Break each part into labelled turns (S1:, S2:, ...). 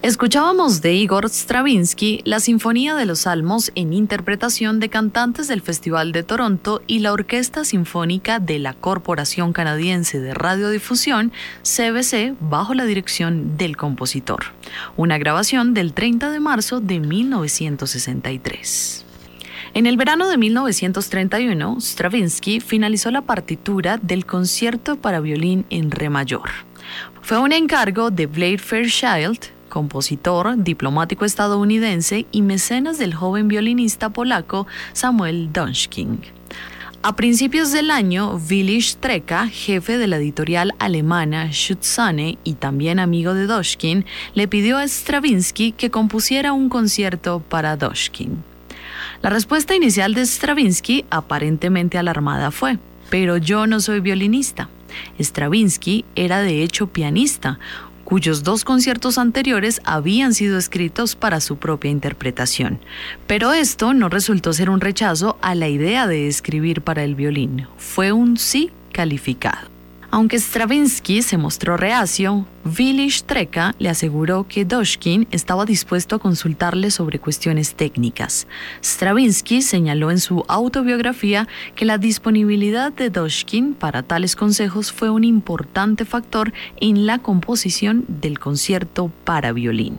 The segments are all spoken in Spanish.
S1: Escuchábamos de Igor Stravinsky la Sinfonía de los Salmos en interpretación de cantantes del Festival de Toronto y la Orquesta Sinfónica de la Corporación Canadiense de Radiodifusión, CBC, bajo la dirección del compositor. Una grabación del 30 de marzo de 1963. En el verano de 1931, Stravinsky finalizó la partitura del concierto para violín en re mayor. Fue un encargo de Blade Fairchild, compositor, diplomático estadounidense y mecenas del joven violinista polaco Samuel Dushkin. A principios del año, Willy Streka, jefe de la editorial alemana Schutzanne y también amigo de Dushkin, le pidió a Stravinsky que compusiera un concierto para Dushkin. La respuesta inicial de Stravinsky, aparentemente alarmada, fue: «Pero yo no soy violinista». Stravinsky era de hecho pianista, cuyos dos conciertos anteriores habían sido escritos para su propia interpretación. Pero esto no resultó ser un rechazo a la idea de escribir para el violín, fue un sí calificado. Aunque Stravinsky se mostró reacio, Willy Streka le aseguró que Dushkin estaba dispuesto a consultarle sobre cuestiones técnicas. Stravinsky señaló en su autobiografía que la disponibilidad de Dushkin para tales consejos fue un importante factor en la composición del concierto para violín.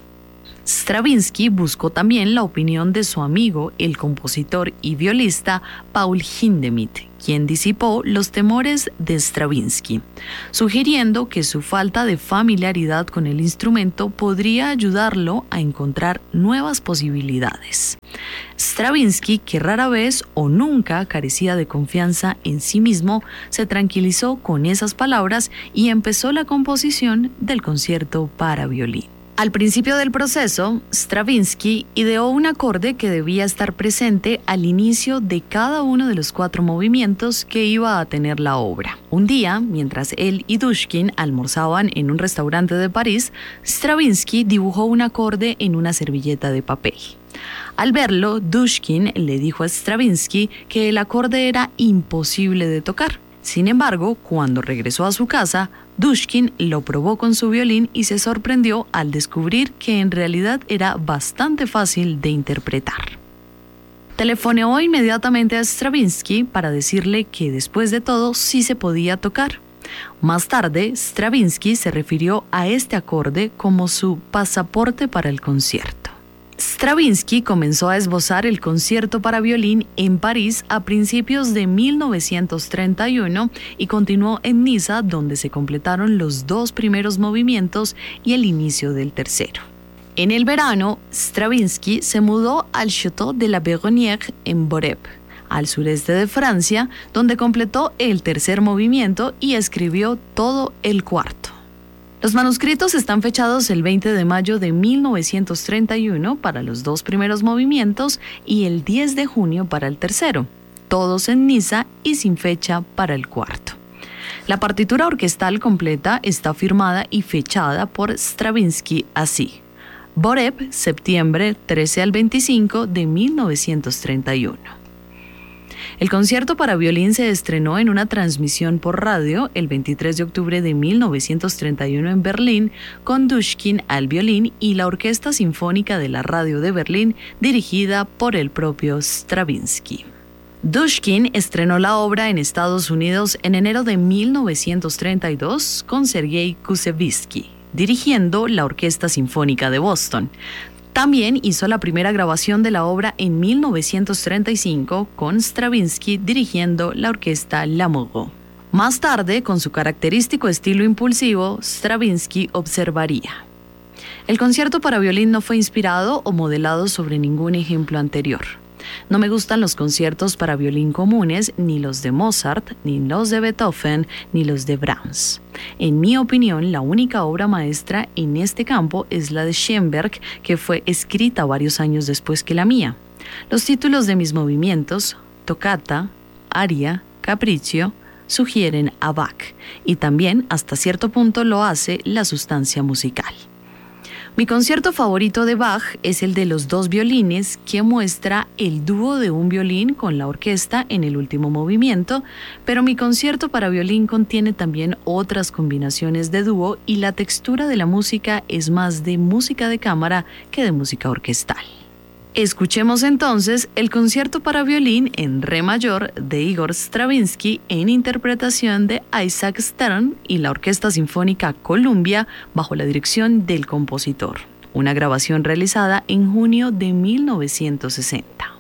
S1: Stravinsky buscó también la opinión de su amigo, el compositor y violista Paul Hindemith, quien disipó los temores de Stravinsky, sugiriendo que su falta de familiaridad con el instrumento podría ayudarlo a encontrar nuevas posibilidades. Stravinsky, que rara vez o nunca carecía de confianza en sí mismo, se tranquilizó con esas palabras y empezó la composición del concierto para violín. Al principio del proceso, Stravinsky ideó un acorde que debía estar presente al inicio de cada uno de los 4 movimientos que iba a tener la obra. Un día, mientras él y Dushkin almorzaban en un restaurante de París, Stravinsky dibujó un acorde en una servilleta de papel. Al verlo, Dushkin le dijo a Stravinsky que el acorde era imposible de tocar. Sin embargo, cuando regresó a su casa, Dushkin lo probó con su violín y se sorprendió al descubrir que en realidad era bastante fácil de interpretar. Telefoneó inmediatamente a Stravinsky para decirle que después de todo sí se podía tocar. Más tarde, Stravinsky se refirió a este acorde como su pasaporte para el concierto. Stravinsky comenzó a esbozar el concierto para violín en París a principios de 1931 y continuó en Niza, donde se completaron los 2 primeros movimientos y el inicio del tercero. En el verano, Stravinsky se mudó al Château de la Béronnière en Bordeaux, al sureste de Francia, donde completó el tercer movimiento y escribió todo el cuarto. Los manuscritos están fechados el 20 de mayo de 1931 para los 2 primeros movimientos y el 10 de junio para el tercero, todos en Niza y sin fecha para el cuarto. La partitura orquestal completa está firmada y fechada por Stravinsky así: Bordeaux, septiembre 13 al 25 de 1931. El concierto para violín se estrenó en una transmisión por radio el 23 de octubre de 1931 en Berlín, con Dushkin al violín y la Orquesta Sinfónica de la Radio de Berlín, dirigida por el propio Stravinsky. Dushkin estrenó la obra en Estados Unidos en enero de 1932 con Sergei Kusevitsky, dirigiendo la Orquesta Sinfónica de Boston. También hizo la primera grabación de la obra en 1935 con Stravinsky dirigiendo la orquesta Lamoureux. Más tarde, con su característico estilo impulsivo, Stravinsky observaría: «El concierto para violín no fue inspirado o modelado sobre ningún ejemplo anterior. No me gustan los conciertos para violín comunes, ni los de Mozart, ni los de Beethoven, ni los de Brahms. En mi opinión, la única obra maestra en este campo es la de Schoenberg, que fue escrita varios años después que la mía. Los títulos de mis movimientos, toccata, aria, capriccio, sugieren a Bach, y también hasta cierto punto lo hace la sustancia musical. Mi concierto favorito de Bach es el de los dos violines, que muestra el dúo de un violín con la orquesta en el último movimiento, pero mi concierto para violín contiene también otras combinaciones de dúo y la textura de la música es más de música de cámara que de música orquestal. Escuchemos entonces el concierto para violín en re mayor de Igor Stravinsky en interpretación de Isaac Stern y la Orquesta Sinfónica Columbia bajo la dirección del compositor. Una grabación realizada en junio de 1960.